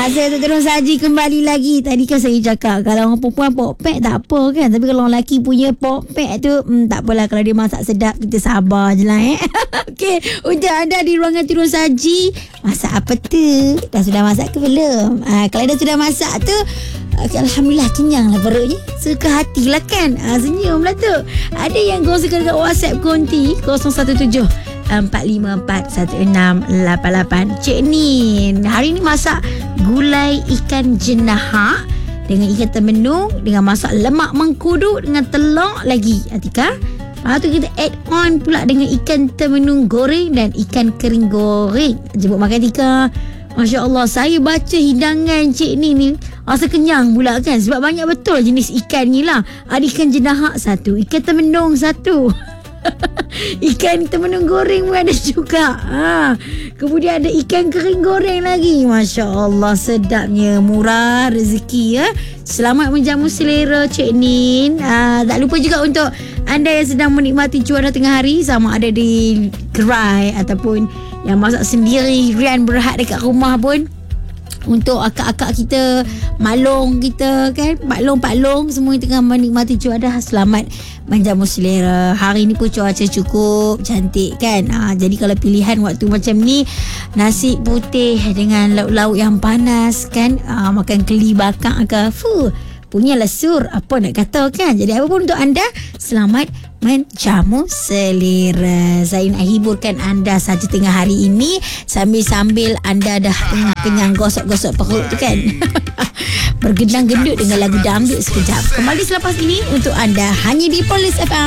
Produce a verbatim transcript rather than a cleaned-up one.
Masa tu terus saji kembali lagi. Tadi kan saya cakap kalau orang perempuan pokpek tak apa kan. Tapi kalau orang lelaki punya pokpek tu hmm, tak apalah. Kalau dia masak sedap, kita sabar je lah eh. Okey, untuk anda di ruangan turun saji, masak apa tu? Dah sudah masak ke belum? Ha, kalau dah sudah masak tu, okay, Alhamdulillah kenyang lah perutnya. Suka hati lah kan. Ha, senyum lah tu. Ada yang kongsikan dekat WhatsApp konti kosong satu tujuh empat lima empat satu enam lapan lapan. Cik Nin hari ni masak gulai ikan jenahak dengan ikan temenung, dengan masak lemak mengkudu dengan telur lagi, Atika. Lepas tu kita add on pula dengan ikan temenung goreng dan ikan kering goreng. Jemput makan, Tika. Masya Allah, saya baca hidangan Cik Nin ni rasa kenyang pula kan. Sebab banyak betul jenis ikan ni lah. Ada ikan jenahak satu, ikan temenung satu. Ikan temenung goreng pun ada juga. Ha. Kemudian ada ikan kering goreng lagi. Masya Allah, sedapnya. Murah rezeki ya. Selamat menjamu selera Cik Nin. Ha. Tak lupa juga untuk anda yang sedang menikmati cuaca tengah hari, sama ada di gerai ataupun yang masak sendiri, Rian berhad dekat rumah pun. Untuk akak-akak kita, malong kita kan, paklong-paklong semua yang tengah menikmati cuaca, selamat menjamu selera. Hari ni pun cuaca cukup cantik kan. Ha, jadi kalau pilihan waktu macam ni, nasi putih dengan lauk-lauk yang panas kan, ha, makan keli bakar ke, fuh, punya lesur, apa nak kata kan. Jadi apa pun untuk anda, selamat menjamu selera. Saya nak hiburkan anda saja tengah hari ini, sambil-sambil anda dah kenyang gosok-gosok perut tu kan. Bergendang-gendut dengan lagu dangdut sekejap. Kembali selepas ini untuk anda hanya di Police F M.